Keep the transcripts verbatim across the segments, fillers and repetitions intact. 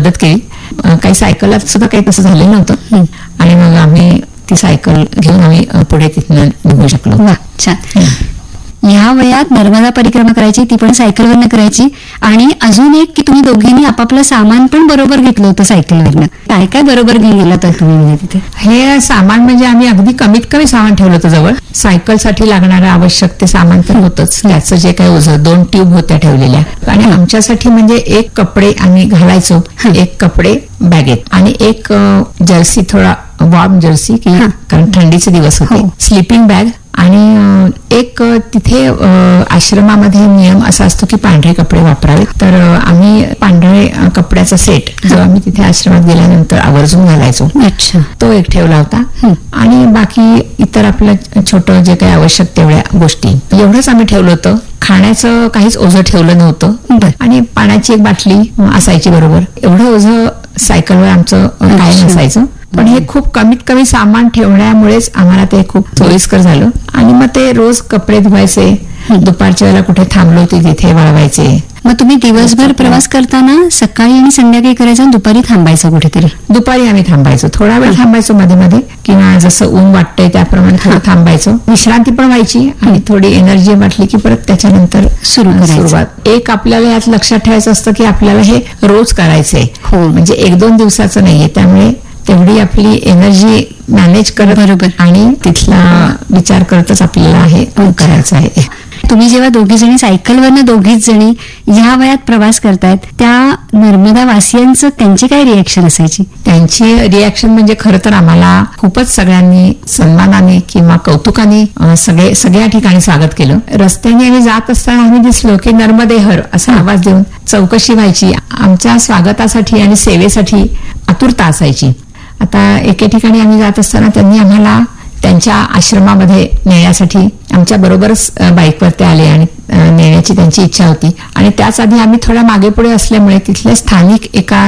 मदत केली. काही सायकलला सुद्धा काही तसं झालेलं नव्हतं आणि मग आम्ही ती सायकल घेऊन आम्ही पुढे तिथनं निघू शकलो. छान. ह्या वयात नर्मदा परिक्रमा करायची, ती पण सायकलवरनं करायची. आणि अजून एक की तुम्ही दोघींनी आपापलं सामान पण बरोबर घेतलं होतं सायकलवरनं. काय काय बरोबर घेऊन गेला तर तुम्ही म्हणजे तिथे? हे सामान म्हणजे आम्ही अगदी कमीत कमी सामान ठेवलं होतं जवळ. सायकलसाठी लागणारं आवश्यक ते सामान तर होतच. त्याचं जे काही ओझं, दोन ट्यूब होत्या ठेवलेल्या. आणि आमच्यासाठी म्हणजे एक कपडे आम्ही घालायचो, एक कपडे बॅगेत आणि एक जर्सी, थोडा वॉर्म जर्सी की कारण थंडीचे दिवस होते, स्लीपिंग बॅग. आणि एक तिथे आश्रमामध्ये नियम असा असतो की पांढरे कपडे वापरावे. तर आम्ही पांढरे कपड्याचा सेट जो आम्ही तिथे आश्रमात गेल्यानंतर आवर्जून घालायचो, तो एक ठेवला होता. आणि बाकी इतर आपलं छोटं जे काही आवश्यक तेवढ्या गोष्टी एवढंच आम्ही ठेवलं होतं. खाण्याचं काहीच ओझं ठेवलं नव्हतं आणि पाण्याची एक बाटली असायची बरोबर. एवढं ओझं सायकलवर आमचं काय नसायचं. पण हे खूप कमीत कमी सामान ठेवण्यामुळेच आम्हाला ते खूप सोयीस्कर झालं. आणि मग ते रोज कपडे धुवायचे, दुपारच्या वेळेला कुठे थांबलो होते तिथे वळवायचे. मग तुम्ही दिवसभर प्रवास करताना सकाळी आणि संध्याकाळी करायचं, दुपारी थांबायचं कुठेतरी? दुपारी आम्ही थांबायचो, थोडा वेळ थांबायचो मध्ये मध्ये, किंवा जसं ऊन वाटतंय त्याप्रमाणे थोडं थांबायचो. विश्रांती पण व्हायची आणि थोडी एनर्जी वाटली की परत त्याच्यानंतर सुरू सुरुवात. एक आपल्याला यात लक्षात ठेवायचं असतं की आपल्याला हे रोज करायचंय, म्हणजे एक दोन दिवसाचं नाहीये. त्यामुळे तेवढी आपली एनर्जी मॅनेज करत बरोबर आणि तिथला विचार करतच आपल्याला हे करायचं आहे. तुम्ही जेव्हा दोघी जणी सायकलवरनं दोघीच जणी ह्या वयात प्रवास करतायत, त्या नर्मदा वासियांचं त्यांची काय रिएक्शन असायची? त्यांची रिएक्शन म्हणजे खरं तर आम्हाला खूपच सगळ्यांनी सन्मानाने किंवा कौतुकाने सगळे सगळ्या ठिकाणी स्वागत केलं. रस्त्याने आम्ही जात असताना आम्ही दिसलो की नर्मदे हर असा आवाज देऊन चौकशी व्हायची. आमच्या स्वागतासाठी आणि सेवेसाठी आतुरता असायची. आता एके ठिकाणी आम्ही जात असताना त्यांनी आम्हाला त्यांच्या आश्रमामध्ये नेण्यासाठी आमच्या बरोबरच बाईकवर ते आले आणि नेण्याची त्यांची इच्छा होती. आणि त्याच आधी आम्ही थोड्या मागे पुढे असल्यामुळे तिथल्या स्थानिक एका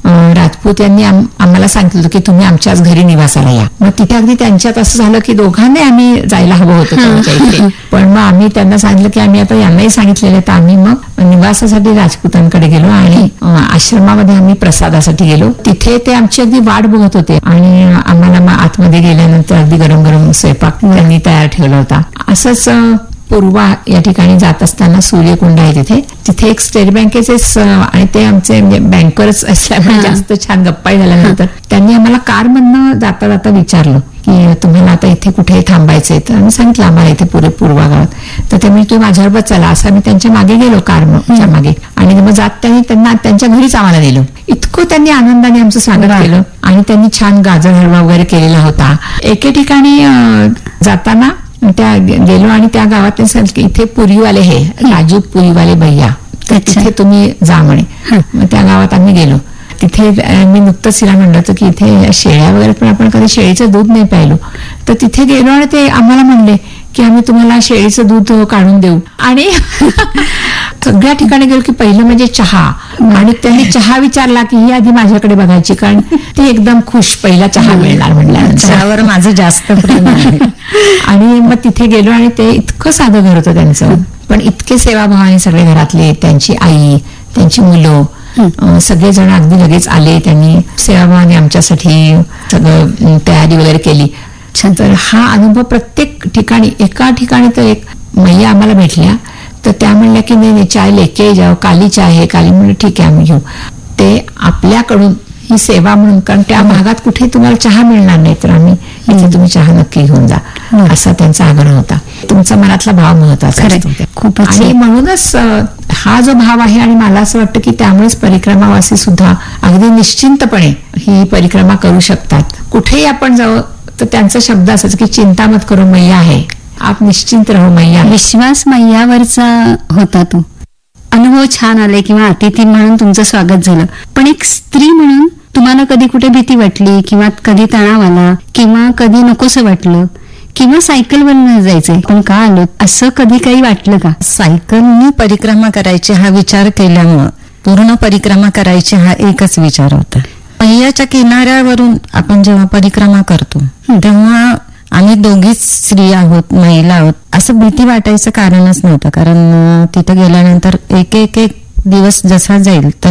राजपूत यांनी आम्हाला सांगितलं की तुम्ही आमच्याच घरी निवासाला या. मग तिथे अगदी त्यांच्यात असं झालं की दोघांनी आम्ही जायला हवं होतं त्यांच्या इथे. पण मग आम्ही त्यांना सांगितलं की आम्ही आता यांनाही सांगितलेलं, तर आम्ही मग निवासासाठी राजपुतांकडे गेलो आणि आश्रमामध्ये आम्ही प्रसादासाठी गेलो. तिथे ते आमची अगदी वाट बघत होते आणि आम्हाला मग आतमध्ये गेल्यानंतर अगदी गरम गरम स्वयंपाक त्यांनी तयार ठेवला होता. असंच पूर्वा या ठिकाणी जात असताना सूर्यकुंड आहे तिथे तिथे एक स्टेट बँकेचेच आणि ते आमचे म्हणजे बँकरच असल्यामुळे जास्त छान गप्पा झाल्यानंतर त्यांनी आम्हाला कारमधनं जाता जाता विचारलं की तुम्हाला आता इथे कुठे थांबायचंय. तर आम्ही सांगितलं आम्हाला इथे पुरे पूर्वा गावात. तर ते म्हणजे तुम्ही माझ्याबरोबर चला असं आम्ही त्यांच्या मागे गेलो कारच्या मागे. आणि मग जात त्यांनी त्यांना त्यांच्या घरीच आम्हाला नेलं. इतकं त्यांनी आनंदाने आमचं स्वागत केलं आणि त्यांनी छान गाजर हलवा वगैरे केलेला होता. एके ठिकाणी जाताना त्या गेलो आणि त्या गावात सांगितलं की इथे पुरीवाले हे राजू पुरीवाले भैया, तर तिथे तुम्ही जा म्हणे. मग त्या गावात आम्ही गेलो. तिथे मी नुकतंच तिला म्हणलं होतं की इथे शेळ्या वगैरे, पण आपण कधी शेळीचं दूध नाही प्यायलो. तर तिथे गेलो आणि ते आम्हाला म्हणले की आम्ही तुम्हाला शेळीचं दूध काढून देऊ. आणि सगळ्या ठिकाणी गेलो की पहिलं म्हणजे चहा. आणि त्यांनी चहा विचारला की ही आधी माझ्याकडे बघायची, कारण ती एकदम खुश, पहिला चहा मिळणार म्हणल्यानंतर. चहावर माझं जास्त प्रेम आहे. आणि मग तिथे गेलो आणि ते इतकं साधं घर होतं त्यांचं, पण इतके सेवाभावाने सगळे घरातले, त्यांची आई, त्यांची मुलं सगळेजण अगदी लगेच आले. त्यांनी सेवाभावाने आमच्यासाठी सगळं तयारी वगैरे केली. तर हा अनुभव प्रत्येक ठिकाणी, एका ठिकाणी तर एक मैया आम्हाला भेटल्या, तर त्या म्हणल्या की नाही चाय लेके जाओ, काली चाय आहे. काली म्हणलं ठीक आहे आम्ही घेऊ. ते आपल्याकडून ही सेवा म्हणून, कारण त्या भागात कुठे तुम्हाला चहा मिळणार नाही, तर आम्ही इथे तुम्ही चहा नक्की घेऊन जा, असा त्यांचा आग्रह होता. तुमचा मनातला भाव महत्वाचा खूप. आणि म्हणूनच हा जो भाव आहे, आणि मला असं वाटतं की त्यामुळेच परिक्रमावासी सुद्धा अगदी निश्चिंतपणे ही परिक्रमा करू शकतात. कुठेही आपण जावं तर त्यांचा शब्द असायचा की चिंता मत करो, मैया आहे, आप निश्चिंत राहो मैया. विश्वास मैयावरचा होता तो. अनुभव छान आले किंवा अतिथी म्हणून तुमचं स्वागत झालं. पण एक स्त्री म्हणून तुम्हाला कधी कुठे भीती वाटली किंवा कधी तणाव आला किंवा कधी नकोसं वाटलं किंवा सायकलवर जायचंय पण का आलो असं कधी काही वाटलं का? सायकलनी परिक्रमा करायची हा विचार केल्यामुळं पूर्ण परिक्रमा करायची हा एकच विचार होता. मैयाच्या किनाऱ्यावरून आपण जेव्हा परिक्रमा करतो तेव्हा आम्ही दोघीच स्त्री आहोत, महिला आहोत, असं भीती वाटायचं कारणच नव्हतं. कारण तिथं गेल्यानंतर एक एक एक दिवस जसा जाईल